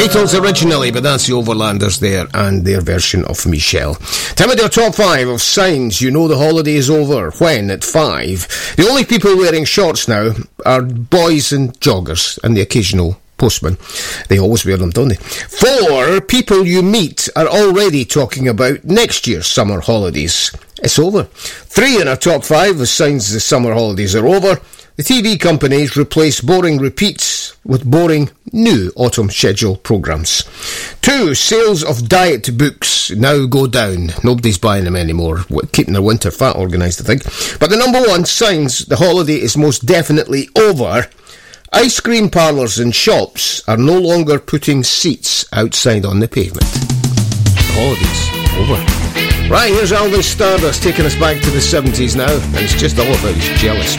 Beatles originally, but that's the Overlanders there and their version of Michelle. Time to do a top 5 of signs you know the holiday is over. When? At 5. The only people wearing shorts now are boys and joggers and the occasional postman. They always wear them, don't they? 4. People you meet are already talking about next year's summer holidays. It's over. 3 in our top 5 of signs the summer holidays are over. The TV companies replace boring repeats with boring new autumn schedule programmes. 2. Sales of diet books now go down. Nobody's buying them anymore. Keeping their winter fat organised, I think. But the number 1 signs the holiday is most definitely over. Ice cream parlours and shops are no longer putting seats outside on the pavement. The holiday's over. Right, here's Alvin Stardust taking us back to the 70s now, and it's just all about his jealous.